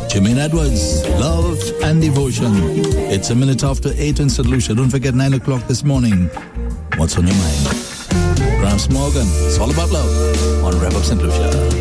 Jermaine Edwards, Love and Devotion. It's a minute after 8 in St. Lucia. Don't forget 9 o'clock this morning. What's on your mind? Gramps Morgan, it's all about love on Rev Up St. Lucia.